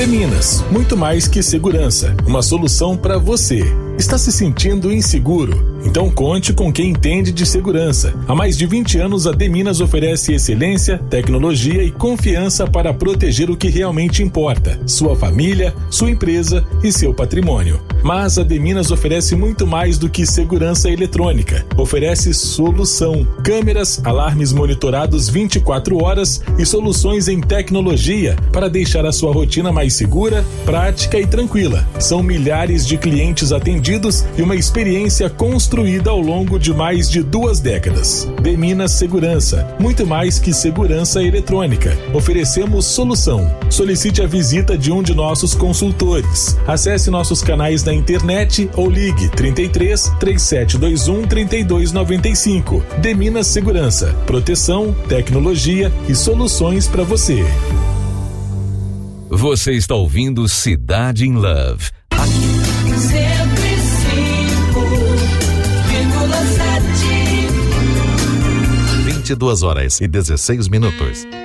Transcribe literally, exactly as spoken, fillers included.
Deminas, muito mais que segurança, uma solução para você. Está se sentindo inseguro? Então conte com quem entende de segurança. Há mais de vinte anos, a Deminas oferece excelência, tecnologia e confiança para proteger o que realmente importa: sua família, sua empresa e seu patrimônio. Mas a Deminas oferece muito mais do que segurança eletrônica. Oferece solução: câmeras, alarmes monitorados vinte e quatro horas e soluções em tecnologia para deixar a sua rotina mais segura, prática e tranquila. São milhares de clientes atendidos e uma experiência construída ao longo de mais de duas décadas. Deminas Segurança, muito mais que segurança eletrônica. Oferecemos solução. Solicite a visita de um de nossos consultores. Acesse nossos canais na internet ou ligue trinta e três, três sete dois um, trinta e dois noventa e cinco. Deminas Segurança, proteção, tecnologia e soluções para você. Você está ouvindo Cidade in Love. cento e cinco vírgula sete vinte e duas horas e dezesseis minutos.